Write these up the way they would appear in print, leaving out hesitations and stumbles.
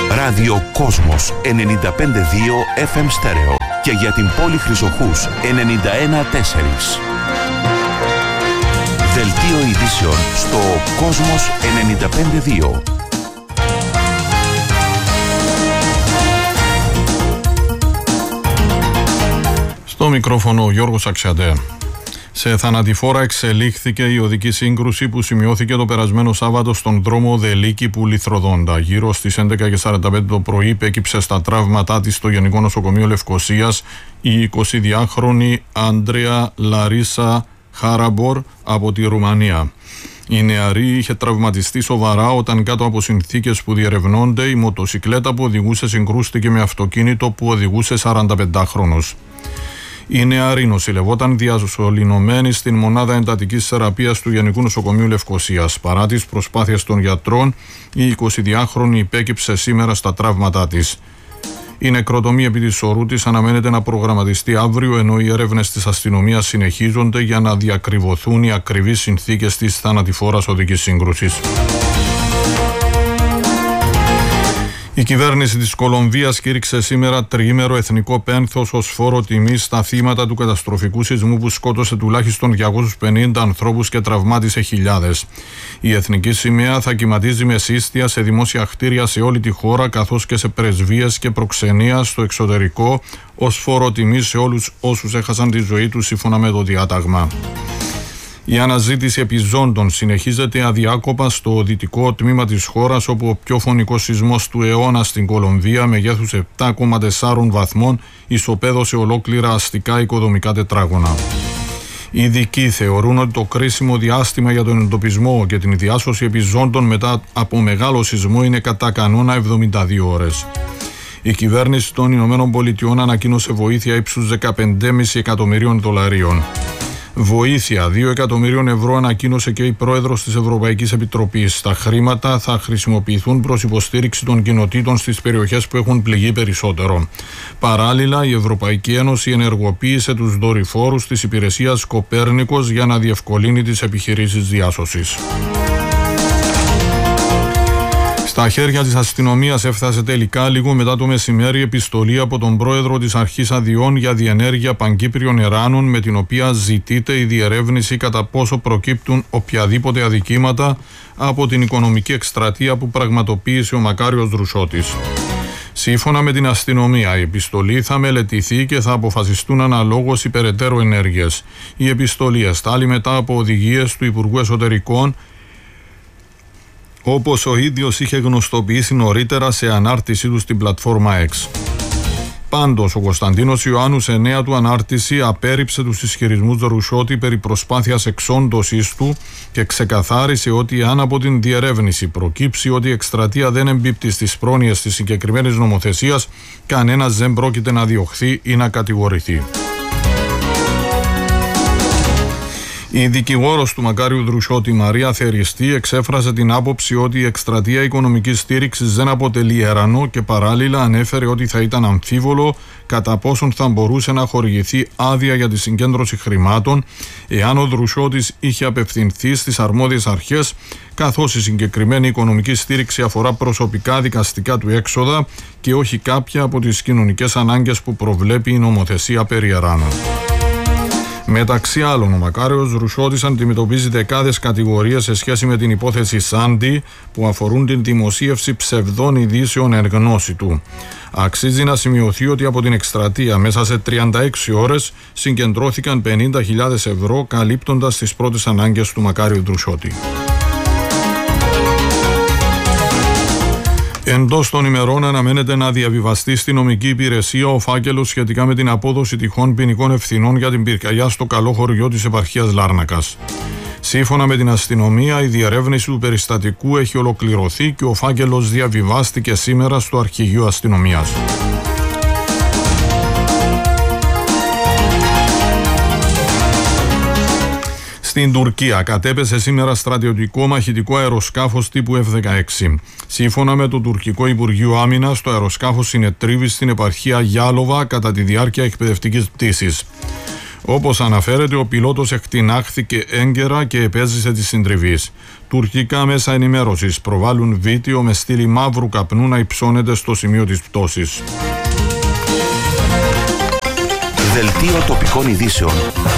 Ράδιο Κόσμος 95,2 FM στέρεο και για την πόλη Χρυσοχούς 91,4. Δελτίο ειδήσεων στο Κόσμος 95,2. Στο μικρόφωνο ο Γιώργος Αξιαντέ. Σε θανατηφόρα εξελίχθηκε η οδική σύγκρουση που σημειώθηκε το περασμένο Σάββατο στον δρόμο Δελίκη-Πουληθροδόντα. Γύρω στις 11:45 το πρωί υπέκυψε στα τραύματά της στο Γενικό Νοσοκομείο Λευκωσίας η 22χρονη Άντρεα Λαρίσα Χάραμπορ από τη Ρουμανία. Η νεαρή είχε τραυματιστεί σοβαρά όταν κάτω από συνθήκες που διερευνώνται η μοτοσικλέτα που οδηγούσε συγκρούστηκε με αυτοκίνητο που οδηγούσε 45χρονος. Η νεαρή νοσηλευόταν διασωληνωμένη στην μονάδα εντατικής θεραπείας του Γενικού Νοσοκομείου Λευκωσίας. Παρά τις προσπάθειες των γιατρών, η 22χρονη υπέκυψε σήμερα στα τραύματά της. Η νεκροτομή επί της σωρού της αναμένεται να προγραμματιστεί αύριο, ενώ οι έρευνες της αστυνομίας συνεχίζονται για να διακριβωθούν οι ακριβείς συνθήκες της θανατηφόρας οδικής σύγκρουσης. Η κυβέρνηση της Κολομβίας κήρυξε σήμερα τριήμερο εθνικό πένθος ως φόρο τιμής στα θύματα του καταστροφικού σεισμού που σκότωσε τουλάχιστον 250 ανθρώπους και τραυμάτισε χιλιάδες. Η εθνική σημαία θα κυματίζει με σύστια σε δημόσια κτίρια σε όλη τη χώρα, καθώς και σε πρεσβείες και προξενία στο εξωτερικό, ως φόρο τιμής σε όλους όσους έχασαν τη ζωή τους σύμφωνα με το διάταγμα. Η αναζήτηση επιζώντων συνεχίζεται αδιάκοπα στο δυτικό τμήμα της χώρας, όπου ο πιο φωνικός σεισμός του αιώνα στην Κολομβία μεγέθους 7,4 βαθμών ισοπαίδωσε ολόκληρα αστικά οικοδομικά τετράγωνα. Οι ειδικοί θεωρούν ότι το κρίσιμο διάστημα για τον εντοπισμό και την διάσωση επιζώντων μετά από μεγάλο σεισμό είναι κατά κανόνα 72 ώρες. Η κυβέρνηση των Ηνωμένων Πολιτειών ανακοίνωσε βοήθεια ύψους 15,5 εκατομμυρίων δολαρίων. Βοήθεια 2 εκατομμυρίων ευρώ ανακοίνωσε και η πρόεδρος της Ευρωπαϊκής Επιτροπής. Τα χρήματα θα χρησιμοποιηθούν προς υποστήριξη των κοινοτήτων στις περιοχές που έχουν πληγεί περισσότερο. Παράλληλα, η Ευρωπαϊκή Ένωση ενεργοποίησε τους δορυφόρους της υπηρεσίας Κοπέρνικος για να διευκολύνει τις επιχειρήσεις διάσωσης. Στα χέρια της αστυνομίας έφτασε τελικά λίγο μετά το μεσημέρι επιστολή από τον πρόεδρο της Αρχής Αδειών για διενέργεια Παγκύπριων Εράνων, με την οποία ζητείται η διερεύνηση κατά πόσο προκύπτουν οποιαδήποτε αδικήματα από την οικονομική εκστρατεία που πραγματοποίησε ο Μακάριος Δρουσότης. Σύμφωνα με την αστυνομία, η επιστολή θα μελετηθεί και θα αποφασιστούν αναλόγως οι περαιτέρω ενέργειες. Η επιστολή εστάλει μετά από οδηγίες του Υπουργού Εσωτερικών, όπως ο ίδιος είχε γνωστοποιήσει νωρίτερα σε ανάρτησή του στην πλατφόρμα X. Πάντως, ο Κωνσταντίνος Ιωάννου σε νέα του ανάρτηση απέρριψε τους ισχυρισμούς Δρουσότη περί προσπάθειας εξόντωσης του και ξεκαθάρισε ότι αν από την διερεύνηση προκύψει ότι η εκστρατεία δεν εμπίπτει στις πρόνοιες της συγκεκριμένης νομοθεσίας, κανένας δεν πρόκειται να διωχθεί ή να κατηγορηθεί. Η δικηγόρος του Μακάριου Δρουσότη, Μαρία Θεριστή, εξέφρασε την άποψη ότι η εκστρατεία οικονομικής στήριξης δεν αποτελεί έρανο και παράλληλα ανέφερε ότι θα ήταν αμφίβολο κατά πόσον θα μπορούσε να χορηγηθεί άδεια για τη συγκέντρωση χρημάτων εάν ο Δρουσότης είχε απευθυνθεί στις αρμόδιες αρχές, καθώς η συγκεκριμένη οικονομική στήριξη αφορά προσωπικά δικαστικά του έξοδα και όχι κάποια από τις κοινωνικές ανάγκες που προβλέπει η νομοθεσία περί εράνων. Μεταξύ άλλων, ο Μακάριος Δρουσότης αντιμετωπίζει δεκάδες κατηγορίες σε σχέση με την υπόθεση Σάντι που αφορούν την δημοσίευση ψευδών ειδήσεων εν γνώση του. Αξίζει να σημειωθεί ότι από την εκστρατεία μέσα σε 36 ώρες συγκεντρώθηκαν 50.000 ευρώ, καλύπτοντας τις πρώτες ανάγκες του Μακάριου Δρουσότη. Εντός των ημερών αναμένεται να διαβιβαστεί στη νομική υπηρεσία ο φάκελος σχετικά με την απόδοση τυχών ποινικών ευθυνών για την πυρκαγιά στο Καλό Χωριό της επαρχίας Λάρνακας. Σύμφωνα με την αστυνομία, η διερεύνηση του περιστατικού έχει ολοκληρωθεί και ο φάκελος διαβιβάστηκε σήμερα στο Αρχηγείο Αστυνομίας. Στην Τουρκία κατέπεσε σήμερα στρατιωτικό μαχητικό αεροσκάφος τύπου F-16. Σύμφωνα με το τουρκικό Υπουργείο Άμυνας, το αεροσκάφος συνετρίβει στην επαρχία Γιάλοβα κατά τη διάρκεια εκπαιδευτικής πτήσης. Όπως αναφέρεται, ο πιλότος εκτινάχθηκε έγκαιρα και επέζησε τη συντριβή. Τουρκικά μέσα ενημέρωσης προβάλλουν βίντεο με στήλη μαύρου καπνού να υψώνεται στο σημείο της πτώσης. Δελτίο τοπικών ειδήσεων.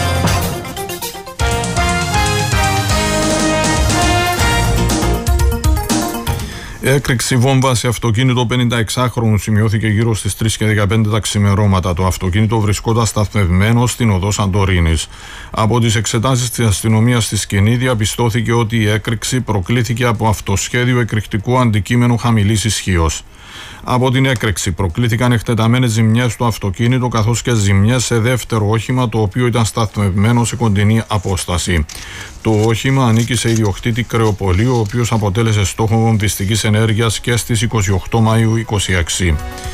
Έκρηξη βόμβα σε αυτοκίνητο 56χρονου σημειώθηκε γύρω στις 3:15 τα ξημερώματα. Το αυτοκίνητο βρισκόταν σταθμευμένο στην οδό Σαντορίνης. Από τις εξετάσεις της αστυνομίας στη σκηνή διαπιστώθηκε ότι η έκρηξη προκλήθηκε από αυτοσχέδιο εκρηκτικού αντικείμενου χαμηλής ισχύως. Από την έκρηξη προκλήθηκαν εκτεταμένες ζημιές στο αυτοκίνητο καθώς και ζημιές σε δεύτερο όχημα, το οποίο ήταν σταθμευμένο σε κοντινή απόσταση. Το όχημα ανήκει σε ιδιοκτήτη κρεοπολίου, ο οποίος αποτέλεσε στόχο βομβιστικής ενέργειας και στις 28 Μαΐου 26.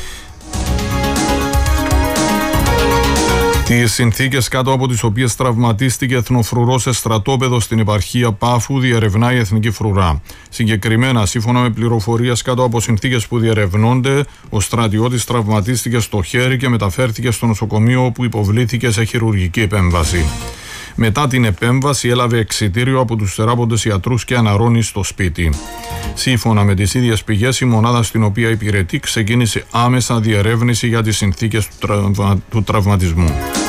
Τις συνθήκες κάτω από τις οποίες τραυματίστηκε εθνοφρουρός σε στρατόπεδο στην επαρχία Πάφου διερευνάει η Εθνική Φρουρά. Συγκεκριμένα, σύμφωνα με πληροφορίες κάτω από συνθήκες που διερευνώνται, ο στρατιώτης τραυματίστηκε στο χέρι και μεταφέρθηκε στο νοσοκομείο, όπου υποβλήθηκε σε χειρουργική επέμβαση. Μετά την επέμβαση έλαβε εξιτήριο από τους θεράποντες ιατρούς και αναρρώνει στο σπίτι. Σύμφωνα με τις ίδιες πηγές, η μονάδα στην οποία υπηρετεί ξεκίνησε άμεσα διερεύνηση για τις συνθήκες του τραυματισμού.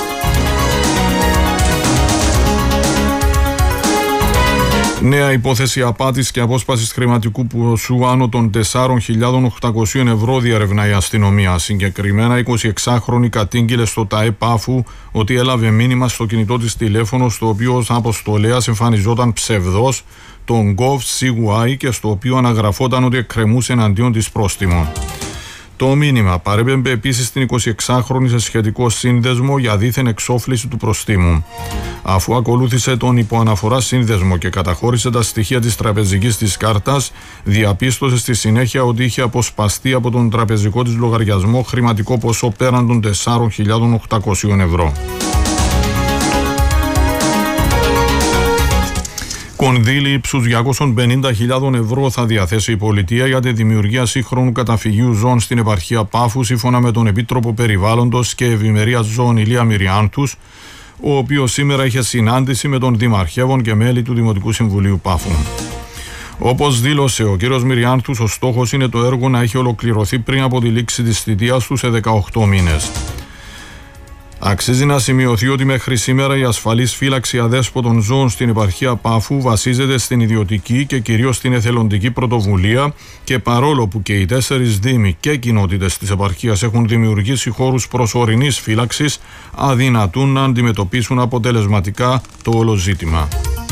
Νέα υπόθεση απάτης και απόσπασης χρηματικού ποσού άνω των 4.800 ευρώ διερευνά η αστυνομία. Συγκεκριμένα, 26χρονη κατήγγειλε στο ΤΑΕ Πάφου ότι έλαβε μήνυμα στο κινητό της τηλέφωνο, στο οποίο ως αποστολέας εμφανιζόταν ψευδός τον GovCY και στο οποίο αναγραφόταν ότι εκκρεμούσε εναντίον της πρόστιμο. Το μήνυμα παρέπεμπε επίσης την 26χρονη σε σχετικό σύνδεσμο για δίθεν εξόφληση του προστίμου. Αφού ακολούθησε τον υποαναφορά σύνδεσμο και καταχώρησε τα στοιχεία της τραπεζικής της κάρτας, διαπίστωσε στη συνέχεια ότι είχε αποσπαστεί από τον τραπεζικό της λογαριασμό χρηματικό ποσό πέραν των 4.800 ευρώ. Κονδύλι ύψους 250.000 ευρώ θα διαθέσει η πολιτεία για τη δημιουργία σύγχρονου καταφυγίου ζώων στην επαρχία Πάφου, σύμφωνα με τον Επίτροπο Περιβάλλοντος και Ευημερίας Ζώων Ηλία Μυριάνθους, ο οποίος σήμερα είχε συνάντηση με τον Δημαρχεύον και μέλη του Δημοτικού Συμβουλίου Πάφου. Όπως δήλωσε ο κ. Μυριάνθους, ο στόχος είναι το έργο να έχει ολοκληρωθεί πριν από τη λήξη της θητείας του σε 18 μήνες. Αξίζει να σημειωθεί ότι μέχρι σήμερα η ασφαλής φύλαξη αδέσποτων ζώων στην επαρχία Πάφου βασίζεται στην ιδιωτική και κυρίως στην εθελοντική πρωτοβουλία, και παρόλο που και οι 4 δήμοι και κοινότητες της επαρχίας έχουν δημιουργήσει χώρους προσωρινής φύλαξης, αδυνατούν να αντιμετωπίσουν αποτελεσματικά το όλο ζήτημα.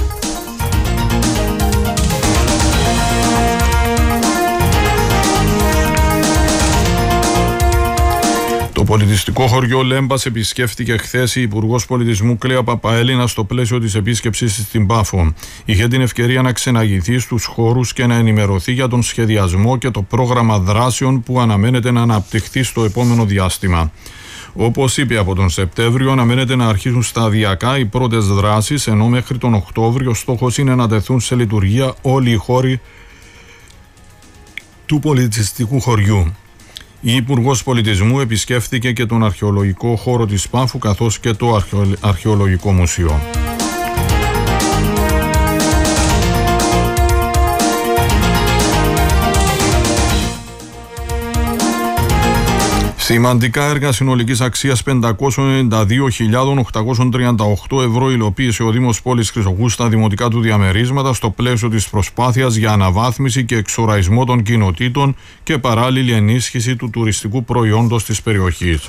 Το πολιτιστικό χωριό Λέμπας επισκέφτηκε χθες η Υπουργός Πολιτισμού Κλέα Παπαέλληνα στο πλαίσιο της επίσκεψης στην Πάφο. Είχε την ευκαιρία να ξεναγηθεί στους χώρους και να ενημερωθεί για τον σχεδιασμό και το πρόγραμμα δράσεων που αναμένεται να αναπτυχθεί στο επόμενο διάστημα. Όπως είπε, από τον Σεπτέμβριο αναμένεται να αρχίσουν σταδιακά οι πρώτες δράσεις, ενώ μέχρι τον Οκτώβριο ο στόχος είναι να τεθούν σε λειτουργία όλοι οι χώροι του πολιτιστικού χωριού. Η Υπουργός Πολιτισμού επισκέφθηκε και τον αρχαιολογικό χώρο της Πάφου καθώς και το αρχαιολογικό μουσείο. Σημαντικά έργα συνολικής αξίας 592.838 ευρώ υλοποίησε ο Δήμος Πόλης Χρυσοχού στα δημοτικά του διαμερίσματα στο πλαίσιο της προσπάθειας για αναβάθμιση και εξοραϊσμό των κοινοτήτων και παράλληλη ενίσχυση του τουριστικού προϊόντος της περιοχής.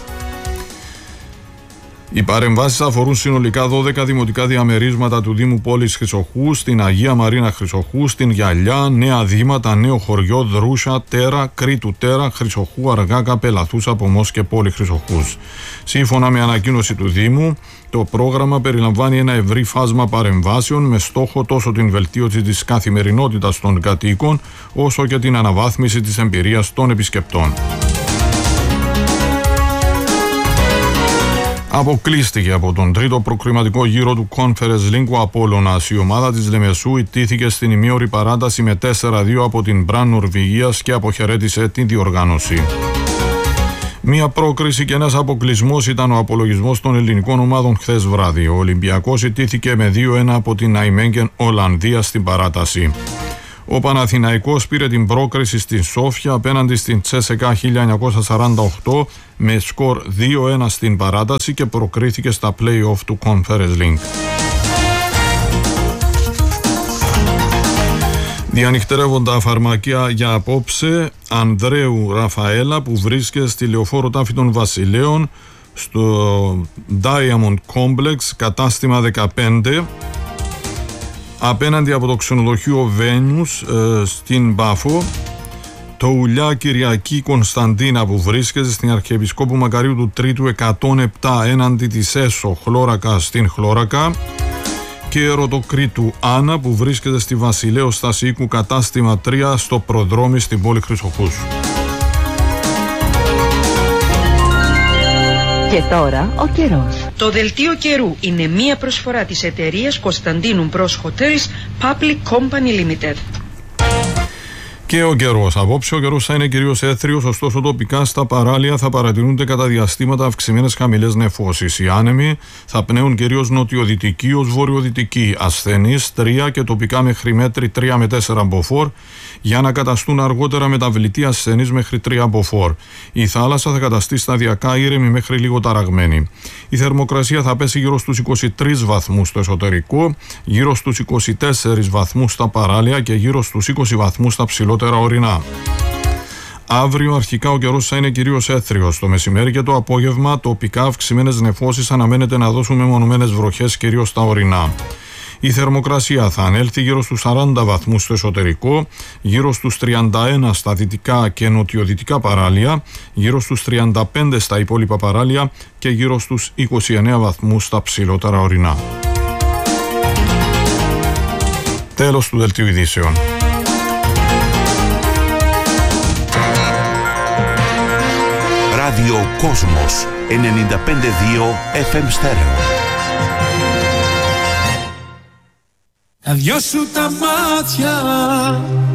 Οι παρεμβάσεις αφορούν συνολικά 12 δημοτικά διαμερίσματα του Δήμου Πόλης Χρυσοχού, στην Αγία Μαρίνα Χρυσοχού, στην Γυαλιά, Νέα Δήματα, Νέο Χωριό, Δρούσα, Τέρα, Κρήτου Τέρα, Χρυσοχού, Αργάκα, Πελαθούσα, Πομός και Πόλη Χρυσοχούς. Σύμφωνα με ανακοίνωση του Δήμου, το πρόγραμμα περιλαμβάνει ένα ευρύ φάσμα παρεμβάσεων με στόχο τόσο την βελτίωση της καθημερινότητας των κατοίκων, όσο και την αναβάθμιση της εμπειρίας των επισκεπτών. Αποκλείστηκε από τον τρίτο προκριματικό γύρο του Conference Lingu Απόλλωνας. Η ομάδα της Λεμεσού ιτήθηκε στην ημίωρη παράταση με 4-2 από την Μπραν Νορβηγίας και αποχαιρέτησε την διοργάνωση. Μία πρόκριση και ένας αποκλεισμός ήταν ο απολογισμός των ελληνικών ομάδων χθες βράδυ. Ο Ολυμπιακός ιτήθηκε με 2-1 από την Ναϊμέγγεν Ολλανδία στην παράταση. Ο Παναθηναϊκός πήρε την πρόκριση στην Σόφια απέναντι στην Τσέσεκα 1948 με σκορ 2-1 στην παράταση και προκρίθηκε στα play-off του Conference League. Διανυχτερεύοντα φαρμακεία για απόψε, Ανδρέου Ραφαέλα που βρίσκεται στη Λεωφόρο Τάφη των Βασιλέων στο Diamond Complex κατάστημα 15 απέναντι από το ξενοδοχείο Venus στην Πάφο, το Ουλιά Κυριακή Κωνσταντίνα που βρίσκεται στην Αρχιεπισκόπου Μακαρίου του Τρίτου 107 έναντι της ΕΣΟ Χλώρακα στην Χλώρακα και Ερωτοκρίτου Άννα που βρίσκεται στη Βασιλέο Στασιοίκου κατάστημα 3 στο προδρόμι στην πόλη Χρυσοχούς. Και τώρα ο καιρός. Το δελτίο καιρού είναι μία προσφορά της εταιρείας Κωνσταντίνου Bros Hotels Public Company Limited. Και ο καιρός. Απόψε ο καιρός θα είναι κυρίως έθριος, ωστόσο τοπικά στα παράλια θα παρατηρούνται κατά διαστήματα αυξημένες χαμηλές νεφώσεις. Οι άνεμοι θα πνέουν κυρίως νοτιοδυτικοί ως βορειοδυτικοί, ασθενείς 3 και τοπικά μέχρι μέτρη 3 με 4 μποφόρ, για να καταστούν αργότερα μεταβλητοί ασθενείς μέχρι 3 μποφόρ. Η θάλασσα θα καταστεί σταδιακά ήρεμη μέχρι λίγο ταραγμένη. Η θερμοκρασία θα πέσει γύρω στους 23 βαθμούς στο εσωτερικό, γύρω στους 24 βαθμούς στα παράλια και γύρω στους 20 βαθμούς στα ψηλότερα ορεινά. Αύριο αρχικά ο καιρός θα είναι κυρίως έθριος. Το μεσημέρι και το απόγευμα τοπικά αυξημένες νεφώσεις αναμένεται να δώσουν μεμονωμένες βροχές κυρίως στα ορεινά. Η θερμοκρασία θα ανέλθει γύρω στους 40 βαθμούς στο εσωτερικό, γύρω στους 31 στα δυτικά και νοτιοδυτικά παράλια, γύρω στους 35 στα υπόλοιπα παράλια και γύρω στους 29 βαθμούς στα ψηλότερα ορεινά. Τέλος του δελτίου ειδήσεων. Ράδιο Κόσμος 95,2 FM στέρεο. Τα δυο σου τα μάτια